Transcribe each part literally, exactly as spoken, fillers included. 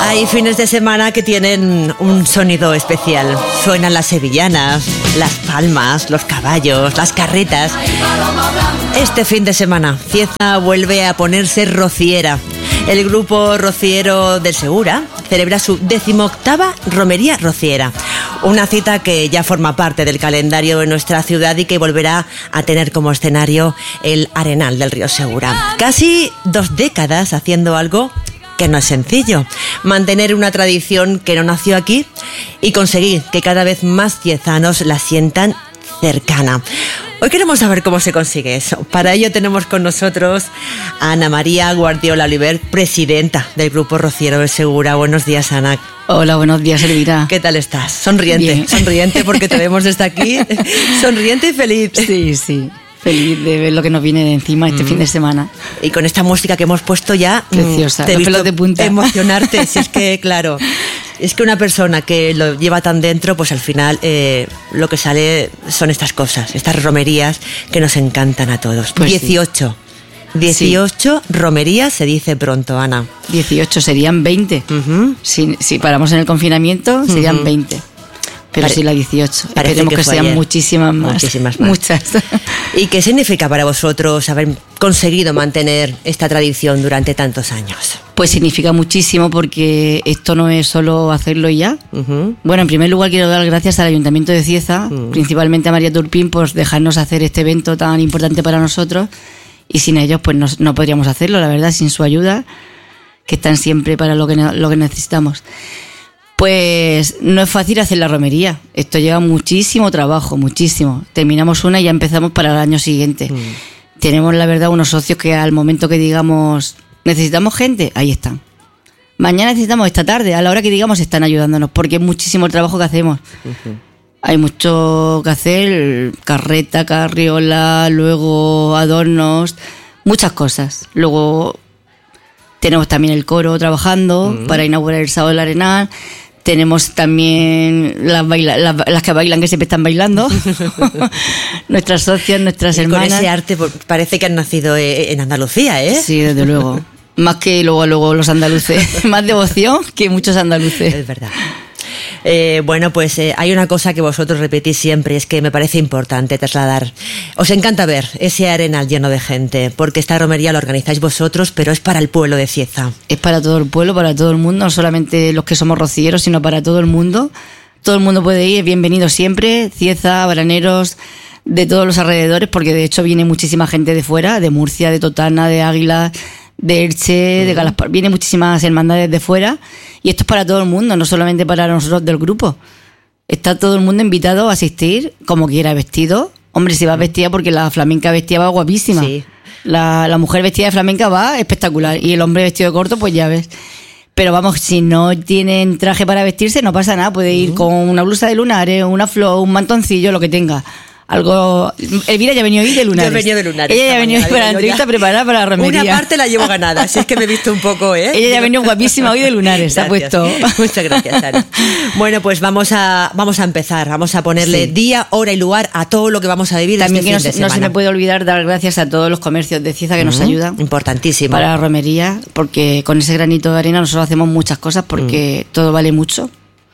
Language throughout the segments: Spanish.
Hay fines de semana que tienen un sonido especial. Suenan las sevillanas, las palmas, los caballos, las carretas. Este fin de semana, Cieza vuelve a ponerse rociera. El grupo rociero del Segura celebra su decimoctava romería rociera. Una cita que ya forma parte del calendario de nuestra ciudad y que volverá a tener como escenario el Arenal del Río Segura. Casi dos décadas haciendo algo que no es sencillo. Mantener una tradición que no nació aquí y conseguir que cada vez más ciezanos la sientan cercana. Hoy queremos saber cómo se consigue eso. Para ello tenemos con nosotros a Ana María Guardiola Oliver, presidenta del Grupo Rociero del Segura. Buenos días, Ana. Hola, buenos días, Elvira. ¿Qué tal estás? Sonriente, Bien. sonriente porque te vemos desde aquí. Sonriente y feliz. Sí, sí. Feliz de ver lo que nos viene de encima este mm. fin de semana. Y con esta música que hemos puesto ya... Preciosa, te he los visto pelos de punta. Emocionarte, si es que, claro... Es que una persona que lo lleva tan dentro, pues al final eh, lo que sale son estas cosas, estas romerías que nos encantan a todos. Pues dieciocho. Sí. dieciocho sí. Romerías se dice pronto, Ana. dieciocho, serían veinte. Uh-huh. Si, si paramos en el confinamiento, serían uh-huh. veinte. Pero Pare- sí, la dieciocho. Esperemos que, que sean ayer. muchísimas más. Muchísimas más. Muchas. ¿Y qué significa para vosotros haber conseguido mantener esta tradición durante tantos años? Pues significa muchísimo porque esto no es solo hacerlo y ya. Uh-huh. Bueno, en primer lugar quiero dar gracias al Ayuntamiento de Cieza, uh-huh. principalmente a María Turpín, por dejarnos hacer este evento tan importante para nosotros. Y sin ellos pues no, no podríamos hacerlo, la verdad, sin su ayuda, que están siempre para lo que, lo que necesitamos. Pues no es fácil hacer la romería. Esto lleva muchísimo trabajo, muchísimo. Terminamos una y ya empezamos para el año siguiente. Mm. Tenemos, la verdad, unos socios que al momento que digamos necesitamos gente, ahí están. Mañana necesitamos esta tarde, a la hora que digamos están ayudándonos, porque es muchísimo el trabajo que hacemos. Uh-huh. Hay mucho que hacer, carreta, carriola, luego adornos, muchas cosas. Luego tenemos también el coro trabajando uh-huh. para inaugurar el sábado del Arenal. Tenemos también las, baila, las, las que bailan, que siempre están bailando. Nuestras socias, nuestras y hermanas. Con ese arte parece que han nacido en Andalucía, ¿eh? Sí, desde luego. Más que luego, luego los andaluces. Más devoción que muchos andaluces. Es verdad. Eh, bueno, pues eh, hay una cosa que vosotros repetís siempre, es que me parece importante trasladar. Os encanta ver ese arenal lleno de gente, porque esta romería la organizáis vosotros, pero es para el pueblo de Cieza. Es para todo el pueblo, para todo el mundo, no solamente los que somos rocieros, sino para todo el mundo. Todo el mundo puede ir, bienvenido siempre. Cieza, Braneros, de todos los alrededores, porque de hecho viene muchísima gente de fuera, de Murcia, de Totana, de Águila, de Elche, uh-huh. de Galaspar. Vienen muchísimas hermandades de fuera. Y esto es para todo el mundo, no solamente para nosotros del grupo. Está todo el mundo invitado a asistir, como quiera, vestido. Hombre, si va vestida, porque la flamenca vestida va guapísima. Sí. La, la mujer vestida de flamenca va espectacular. Y el hombre vestido de corto, pues ya ves. Pero vamos, si no tienen traje para vestirse, no pasa nada. Puede ir uh-huh. con una blusa de lunares, una flor, un mantoncillo, lo que tenga. Algo. Elvira ya ha venido hoy de lunares. Yo he venido de lunares. Ella ya ha venido para la entrevista preparada para la romería. Una parte la llevo ganada, así es que me he visto un poco, ¿eh? Ella ya ha venido guapísima hoy de lunares, se ha puesto. Muchas gracias, Ana. Bueno, pues vamos a vamos a empezar, vamos a ponerle sí. día, hora y lugar a todo lo que vamos a vivir. También este que fin no, de semana. No se me puede olvidar dar gracias a todos los comercios de Cieza que uh-huh. nos ayudan. Importantísimo. Para la romería, porque con ese granito de arena nosotros hacemos muchas cosas porque uh-huh. todo vale mucho.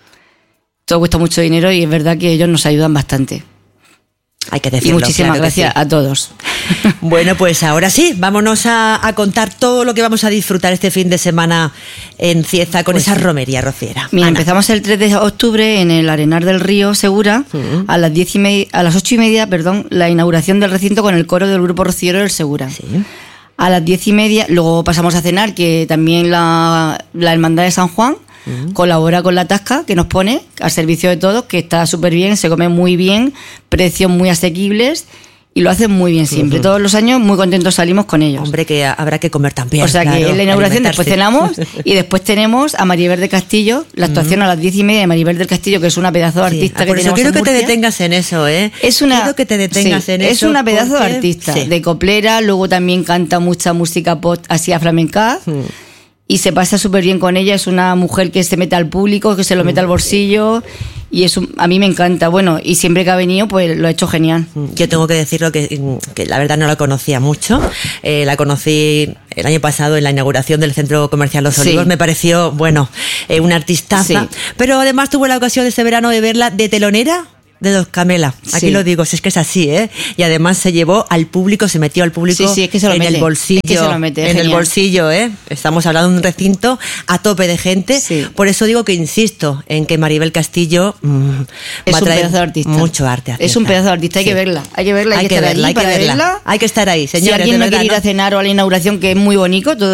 Todo cuesta mucho dinero y es verdad que ellos nos ayudan bastante. Hay que decirlo. Y muchísimas claro gracias sí. a todos. Bueno, pues ahora sí, vámonos a, a contar todo lo que vamos a disfrutar este fin de semana en Cieza con pues esa sí. romería rociera. Mira, Ana. Empezamos el tres de octubre en el Arenal del Río Segura, uh-huh. a las diez y media, a las ocho y media, perdón, la inauguración del recinto con el coro del Grupo Rociero del Segura. Sí. A las diez y media, luego pasamos a cenar, que también la, la Hermandad de San Juan Uh-huh. colabora con la tasca que nos pone al servicio de todos, que está súper bien, se come muy bien, precios muy asequibles y lo hacen muy bien siempre. Uh-huh. Todos los años muy contentos salimos con ellos. Hombre, que habrá que comer también. O sea claro, que en la inauguración después cenamos y después tenemos a Maribel del Castillo, la actuación uh-huh. a las diez y media de Maribel del Castillo, que es una pedazo de artista sí. ah, que tenemos quiero en que Murcia. te detengas en eso, ¿eh? Es una, quiero que te detengas sí, en es eso. Es una pedazo porque... de artista, sí. de coplera, luego también canta mucha música pop así a flamenca. Uh-huh. Y se pasa súper bien con ella, es una mujer que se mete al público, que se lo mete al bolsillo Y eso a mí me encanta. Bueno, y siempre que ha venido, pues lo ha hecho genial. Yo tengo que decirlo que, que la verdad no la conocía mucho. Eh, la conocí el año pasado en la inauguración del Centro Comercial Los Olivos. Sí. Me pareció, bueno, eh, una artistaza. Sí. Pero además tuve la ocasión este verano de verla de telonera de Dos Camela. Aquí sí. Lo digo, si es que es así, ¿eh? Y además se llevó al público, se metió al público sí, sí, es que se lo en mete. el bolsillo. Es que se lo mete, en genial. el bolsillo, ¿eh? Estamos hablando de un recinto a tope de gente. Sí. Por eso digo que insisto en que Maribel Castillo mmm, es va a un traer pedazo de artista. Mucho arte. Artista. Es un pedazo de artista, hay sí. que verla. Hay que verla, hay, hay que, que estar verla, ahí hay que para verla. verla. Hay que estar ahí, señores. Si alguien no quiere ir ¿no? a cenar o a la inauguración, que es muy bonito, todo